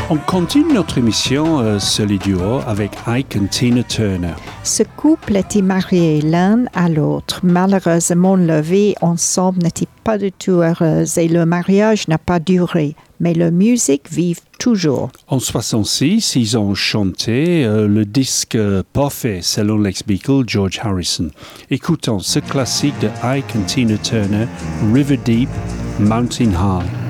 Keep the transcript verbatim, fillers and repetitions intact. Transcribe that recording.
On continue notre émission euh, Soliduo avec Ike et Tina Turner. Ce couple était marié l'un à l'autre. Malheureusement, leur vie ensemble n'était pas du tout heureuse et le mariage n'a pas duré. Mais la musique vit toujours. En soixante-six, ils ont chanté euh, le disque parfait selon l'ex-Beatle George Harrison. Écoutons ce classique de Ike et Tina Turner, River Deep, Mountain High.